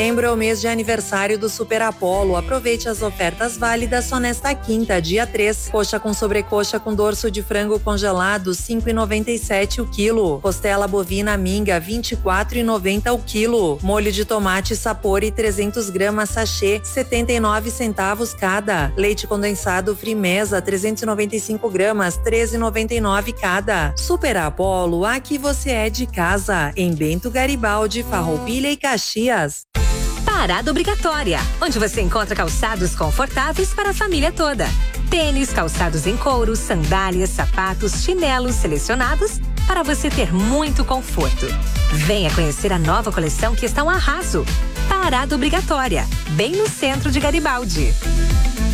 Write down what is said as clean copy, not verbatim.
Setembro é o mês de aniversário do Super Apollo. Aproveite as ofertas válidas só nesta quinta, dia 3. Coxa com sobrecoxa com dorso de frango congelado, 5,97 o quilo. Costela bovina minga, 24,90 o quilo. Molho de tomate Sapori, 300 gramas sachê, 79 centavos cada. Leite condensado Frimeza, 395 gramas, 13,99 cada. Super Apollo, aqui você é de casa. Em Bento Garibaldi, Farroupilha e Caxias. Parada obrigatória, onde você encontra calçados confortáveis para a família toda. Tênis, calçados em couro, sandálias, sapatos, chinelos selecionados para você ter muito conforto. Venha conhecer a nova coleção que está um arraso. Parada obrigatória, bem no centro de Garibaldi.